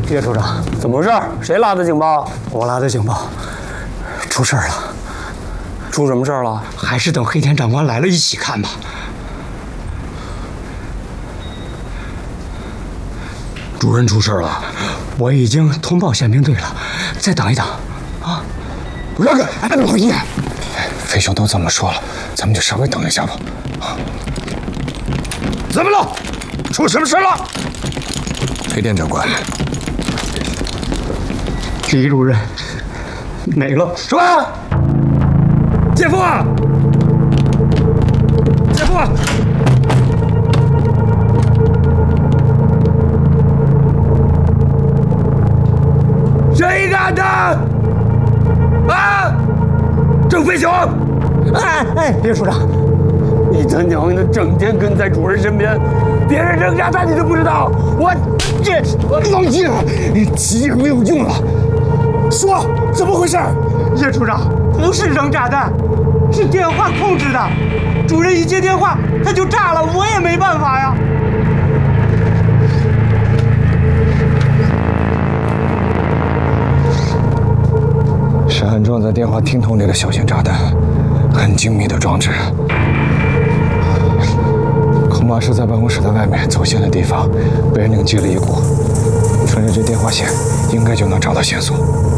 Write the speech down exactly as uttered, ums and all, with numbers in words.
叶处长， 怎么回事？谁拉的警报？ 我拉的警报，出事儿了。 出什么事儿了？ 还是等黑田长官来了一起看吧。 主任出事儿了， 我已经通报宪兵队了，再等一等。啊！ 让开！哎，老叶，飞兄都这么说了，咱们就稍微等一下吧。啊！怎么了？出什么事了？黑田长官， 李主任没了。 什么？姐夫啊！姐夫！谁干的？啊！郑飞雄！ 哎哎，叶处长， 你他娘的整天跟在主任身边，别人扔炸弹你都不知道。我这老叶，你急也没有用了。说怎么回事？ 叶处长，不是扔炸弹，是电话控制的。主任一接电话，他就炸了，我也没办法呀。 是安装在电话听筒里的小型炸弹，很精密的装置。恐怕是在办公室的外面走线的地方被人拧击了一股，顺着这电话线，应该就能找到线索。